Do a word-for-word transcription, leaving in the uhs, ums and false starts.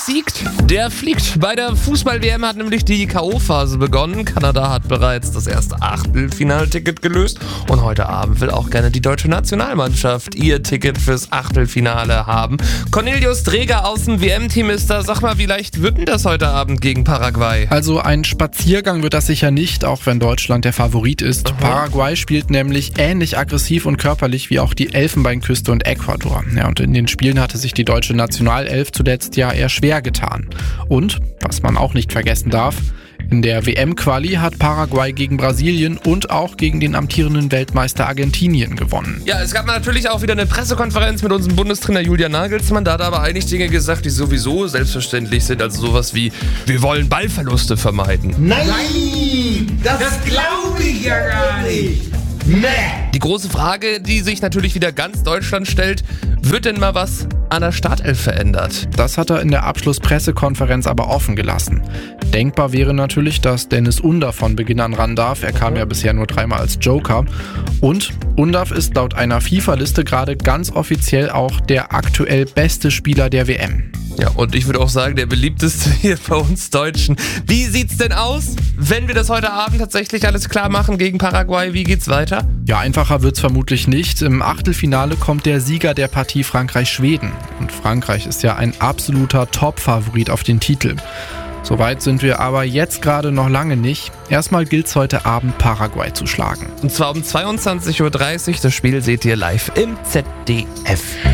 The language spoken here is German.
siegt, der fliegt. Bei der Fußball-W M hat nämlich die K O-Phase begonnen. Kanada hat bereits das erste Achtelfinalticket gelöst und heute Abend will auch gerne die deutsche Nationalmannschaft ihr Ticket fürs Achtelfinale haben. Cornelius Dreger aus dem W M-Team ist da. Sag mal, wie leicht wird denn das heute Abend gegen Paraguay? Also ein Spaziergang wird das sicher nicht, auch wenn Deutschland der Favorit ist. Aha. Paraguay spielt nämlich ähnlich aggressiv und körperlich wie auch die Elfenbeinküste und Ecuador. Ja, und in den Spielen hatte sich die deutsche Nationalelf zuletzt ja eher schwer getan. Und, was man auch nicht vergessen darf, in der W M-Quali hat Paraguay gegen Brasilien und auch gegen den amtierenden Weltmeister Argentinien gewonnen. Ja, es gab natürlich auch wieder eine Pressekonferenz mit unserem Bundestrainer Julian Nagelsmann. Da hat er aber eigentlich Dinge gesagt, die sowieso selbstverständlich sind. Also sowas wie, wir wollen Ballverluste vermeiden. Nein, das, das glaube ich ja gar nicht. Nee. Die große Frage, die sich natürlich wieder ganz Deutschland stellt, wird denn mal was an der Startelf verändert? Das hat er in der Abschlusspressekonferenz aber offen gelassen. Denkbar wäre natürlich, dass Dennis Undav von Beginn an ran darf. Er kam ja bisher nur dreimal als Joker. Und Undav ist laut einer FIFA-Liste gerade ganz offiziell auch der aktuell beste Spieler der W M. Ja, und ich würde auch sagen, der beliebteste hier bei uns Deutschen. Wie sieht's denn aus, wenn wir das heute Abend tatsächlich alles klar machen gegen Paraguay? Wie geht's weiter? Ja, einfacher wird's vermutlich nicht. Im Achtelfinale kommt der Sieger der Partie Frankreich-Schweden. Und Frankreich ist ja ein absoluter Top-Favorit auf den Titel. Soweit sind wir aber jetzt gerade noch lange nicht. Erstmal gilt's heute Abend, Paraguay zu schlagen. Und zwar um zweiundzwanzig Uhr dreißig. Das Spiel seht ihr live im Z D F.